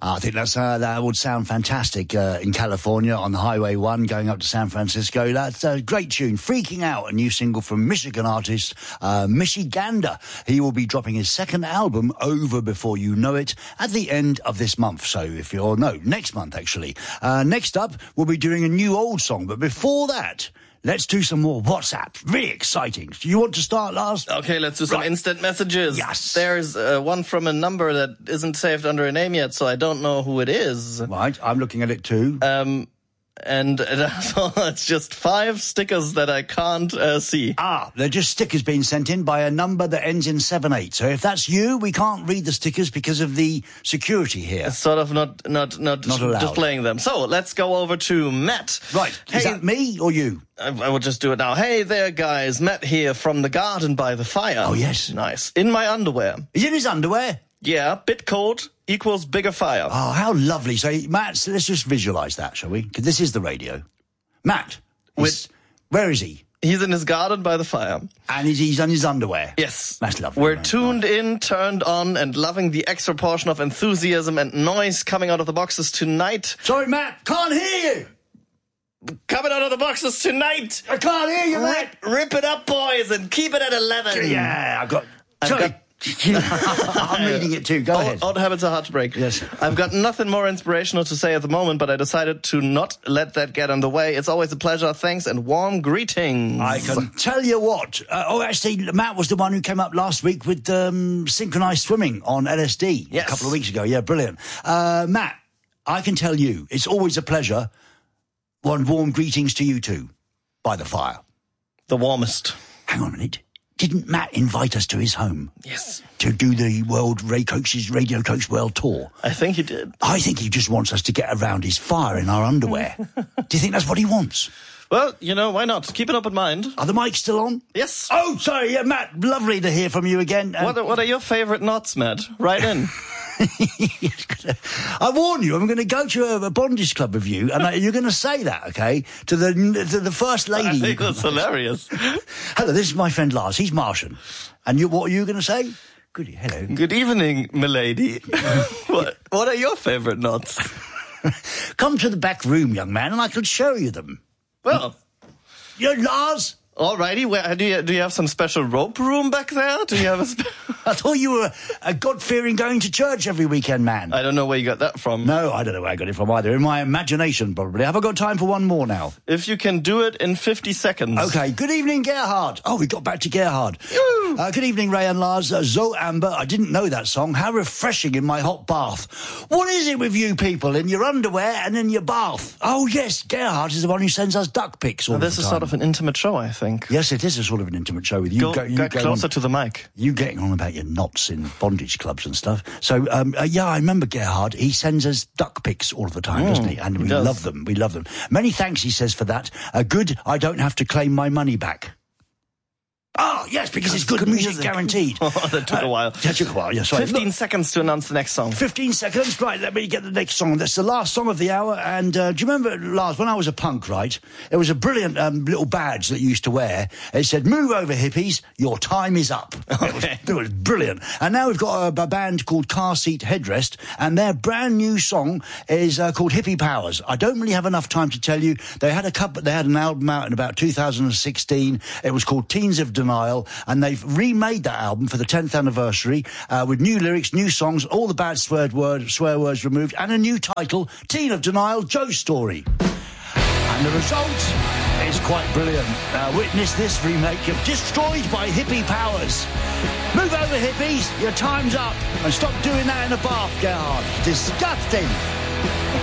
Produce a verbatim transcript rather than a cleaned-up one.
I think that's uh, that would sound fantastic uh, in California on the Highway one going up to San Francisco. That's a great tune. Freaking Out, a new single from Michigan artist uh, Michigander. He will be dropping his second album, Over Before You Know It, at the end of this month. So if you're, no, next month actually. Uh, next up, we'll be doing a new old song. But before that, let's do some more WhatsApp. Really exciting. Do you want to start, Lars? Okay, let's do some right. instant messages. Yes. There's uh, one from a number that isn't saved under a name yet, so I don't know who it is. Right, I'm looking at it too. Um, and uh, it's just five stickers that I can't uh, see. Ah, they're just stickers being sent in by a number that ends in seven eight. So if that's you, we can't read the stickers because of the security here. It's sort of not not not, not allowed. displaying them. So let's go over to Matt. Right, hey, is that me or you? I, I will just do it now. Hey there, guys. Matt here from the garden by the fire. Oh, yes. Nice. In my underwear. Is it his underwear? Yeah, bit cold equals bigger fire. Oh, how lovely. So, Matt, so let's just visualise that, shall we? Because this is the radio. Matt, With, where is he? He's in his garden by the fire. And he's, he's on his underwear? Yes. That's lovely. We're man. tuned in, turned on, and loving the extra portion of enthusiasm and noise coming out of the boxes tonight. Sorry, Matt, can't hear you. Coming out of the boxes tonight. I can't hear you, Matt. Rip, rip it up, boys, and keep it at eleven. Yeah, I've got... I've Sorry. got I'm reading it too. Go old, ahead. Old habits are hard to break. Yes. I've got nothing more inspirational to say at the moment, but I decided to not let that get in the way. It's always a pleasure. Thanks and warm greetings. I can tell you what. Uh, oh, actually, Matt was the one who came up last week with um, synchronized swimming on L S D yes. a couple of weeks ago. Yeah, brilliant. Uh, Matt, I can tell you, it's always a pleasure. One warm greetings to you too, by the fire. The warmest. Hang on a minute. Didn't Matt invite us to his home? Yes. To do the World Ray Coach's Radio Coach World Tour? I think he did. I think he just wants us to get around his fire in our underwear. Do you think that's what he wants? Well, you know, why not? Keep an open mind. Are the mics still on? Yes. Oh, sorry, yeah, Matt, lovely to hear from you again. Um, what, are, what are your favourite knots, Matt? Write in. I warn you, I'm going to go to a, a bondage club with you, and I, you're going to say that, okay, to the to the first lady. I think that's hilarious. Hello, this is my friend Lars. He's Martian. And you, what are you going to say? Good, hello. Good evening, milady. what, what are your favourite knots? Come to the back room, young man, and I can show you them. Well, you're Lars. Alrighty, where do you do you have some special rope room back there? Do you have a? Spe- I thought you were a God-fearing, going to church every weekend man. I don't know where you got that from. No, I don't know where I got it from either. In my imagination, probably. Have I got time for one more now? If you can do it in fifty seconds. Okay. Good evening, Gerhard. Oh, we got back to Gerhard. Uh, good evening, Ray and Lars. Uh, Zoe Amber. I didn't know that song. How refreshing in my hot bath. What is it with you people in your underwear and in your bath? Oh yes, Gerhard is the one who sends us duck pics all well, the time. This is sort of an intimate show, I think. Yes, it is a sort of an intimate show with you. Go, go, you get go closer on, to the mic. You getting on about your knots in bondage clubs and stuff. So, um, uh, yeah, I remember Gerhard. He sends us duck pics all the time, mm, doesn't he? And he we does. love them. We love them. Many thanks, he says, for that. Uh, good, I don't have to claim my money back. Oh, yes, because That's it's good, good music, music. guaranteed. Oh, that took uh, a while. That took a while, yes. Right. Fifteen Look, seconds to announce the next song. Fifteen seconds, right, let me get the next song. That's the last song of the hour, and uh, do you remember, Lars, when I was a punk, right, there was a brilliant um, little badge that you used to wear. It said, move over, hippies, your time is up. Okay. It was, it was brilliant. And now we've got a, a band called Car Seat Headrest, and their brand new song is uh, called Hippie Powers. I don't really have enough time to tell you. They had a couple, they had an album out in about two thousand sixteen. It was called Teens of Denial, and they've remade that album for the tenth anniversary uh, with new lyrics, new songs, all the bad swear, word, swear words removed, and a new title, Teen of Denial, Joe's Story. And the result is quite brilliant. Uh, witness this remake of Destroyed by Hippie Powers. Move over, hippies, your time's up. And stop doing that in the bath, Gerhard. Disgusting.